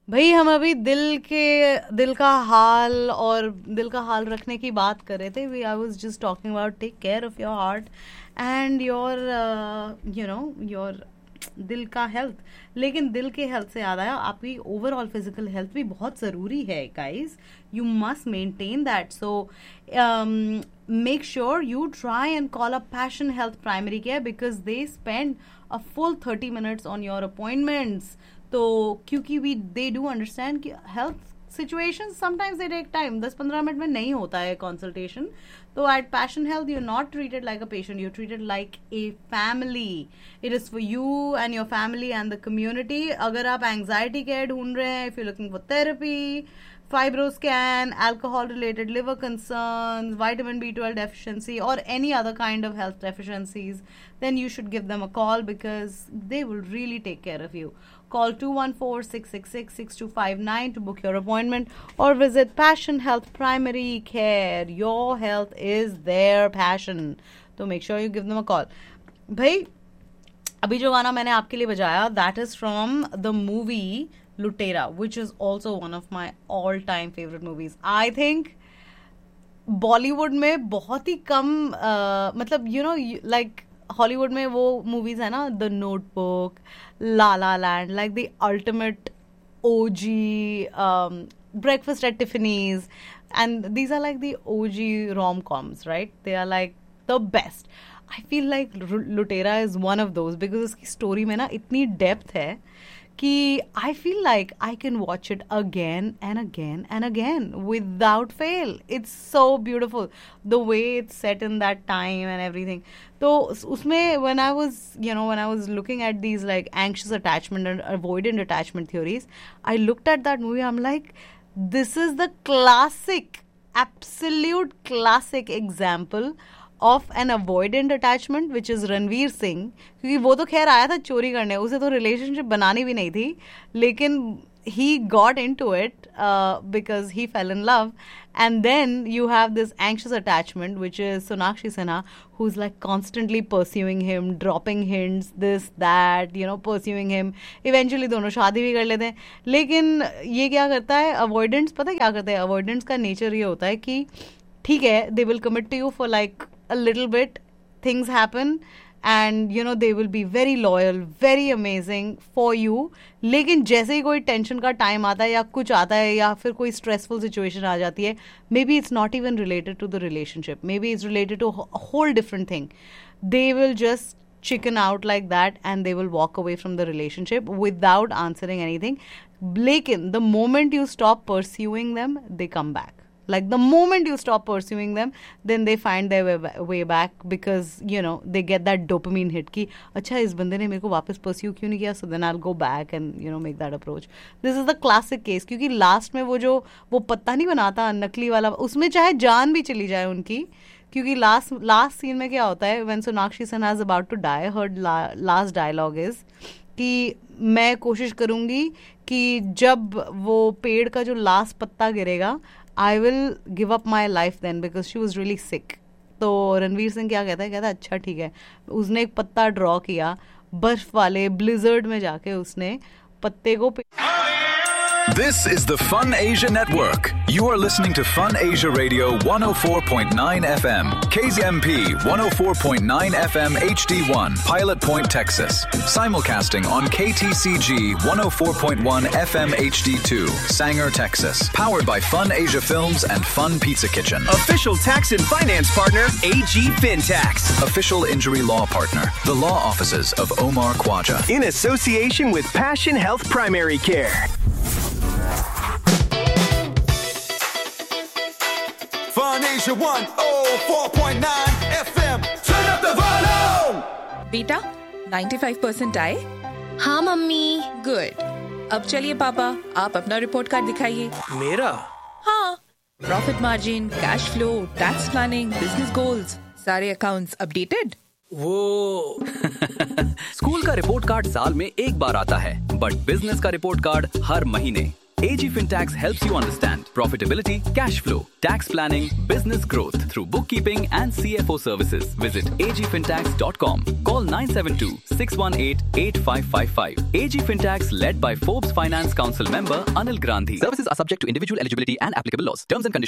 भाई हम अभी दिल का हाल रखने की बात कर रहे थे. I was just talking about tech care of your heart and your your दिल का हेल्थ. लेकिन दिल के हेल्थ से याद आया, आपकी ओवरऑल फिजिकल हेल्थ भी बहुत ज़रूरी है guys. You must maintain that. So make sure you try and call up Passion Health Primary Care because they spend a full 30 minutes on your appointments. तो क्योंकि they do understand कि health situations sometimes they take time. 10-15 minute में नहीं होता है consultation. तो at Passion Health you're not treated like a patient, you're treated like a family. It is for you and your family and the community. अगर आप anxiety care ढूंढ रहे हैं, if you're looking for therapy, fibroscan, alcohol-related liver concerns, vitamin B12 deficiency, or any other kind of health deficiencies, then you should give them a call because they will really take care of you. Call 214-666-6259 to book your appointment or visit Passion Health Primary Care. Your health is their passion. So make sure you give them a call. भाई, अभी जो गाना मैंने आपके लिए बजाया, that is from the movie Lutera, which is also one of my all-time favorite movies. I think Bollywood में बहुत ही कम मतलब like हॉलीवुड में वो मूवीज है ना, the notebook, La La land, like the ultimate OG, breakfast at टिफिनीज, and these are like the OG rom coms, right? They are like the best. I feel like लुटेरा is one of those because उसकी story में ना इतनी depth है कि I feel like I can watch it again and again and again without fail. It's so beautiful, the way it's set in that time and everything. So usme when I was looking at these like anxious attachment and avoidant attachment theories, I looked at that movie. I'm like, this is the absolute classic example of an avoidant attachment, which is Ranveer Singh. क्योंकि वो तो खैर आया था चोरी करने, उसे तो रिलेशनशिप बनानी भी नहीं थी, लेकिन he got into it because he fell in love. And then you have this anxious attachment, which is Sonakshi Sinha, who's like constantly pursuing him, dropping hints, this, that, pursuing him. Eventually दोनों शादी भी कर लेते हैं. लेकिन ये क्या करता है avoidance, पता है क्या करता है? avoidance का nature ये होता है कि ठीक है, they will commit to you for like a little bit, things happen and they will be very loyal, very amazing for you. लेकिन जैसे ही कोई टेंशन का टाइम आता है या कुछ आता है या फिर कोई स्ट्रेसफुल सिचुएशन आ जाती है, maybe it's not even related to the relationship, maybe it's related to a whole different thing, they will just chicken out like that and they will walk away from the relationship without answering anything. लेकिन the moment you stop pursuing them, they come back. Like the moment you stop pursuing them, then they find their way back because they get that dopamine hit कि अच्छा इस बंदे ने मेरे को वापस pursue क्यों नहीं किया, so then I'll go back and make that approach. This is the classic case क्योंकि लास्ट में वो पत्ता नहीं बनाता नकली वाला, उसमें चाहे जान भी चली जाए उनकी, क्योंकि लास्ट सीन में क्या होता है, when Sonakshi Sinha is about to die, her last dialogue is कि मैं कोशिश करूँगी कि जब वो पेड़ का जो लास्ट पत्ता गिरेगा, I will give up my life then because she was really sick. तो रणवीर सिंह क्या कहता है अच्छा ठीक है, उसने एक पत्ता ड्रॉ किया, बर्फ वाले ब्लिजर्ड में जाके उसने पत्ते को This is the Fun Asia Network. You are listening to Fun Asia Radio 104.9 FM, KZMP 104.9 FM HD1, Pilot Point, Texas. Simulcasting on KTCG 104.1 FM HD2, Sanger, Texas. Powered by Fun Asia Films and Fun Pizza Kitchen. Official tax and finance partner, AG FinTax. Official injury law partner, the law offices of Omar Khwaja. In association with Passion Health Primary Care. Fun Asia 104.9 FM. Turn up the volume. बेटा 95% आए? हाँ mummy. Good. अब चलिए पापा, आप अपना report card दिखाइए. मेरा? हाँ. Profit margin, cash flow, tax planning, business goals, सारे अकाउंट्स अपडेटेड. वो स्कूल का रिपोर्ट कार्ड साल में एक बार आता है, बट बिजनेस का रिपोर्ट कार्ड हर महीने. AG Fintax helps you understand profitability, cash flow, tax planning, business growth through bookkeeping and CFO services. Visit agfintax.com. Call 972-618-8555. AG Fintax, led by Forbes Finance Council member Anil Gandhi. Services are subject to individual eligibility and applicable laws. Terms and conditions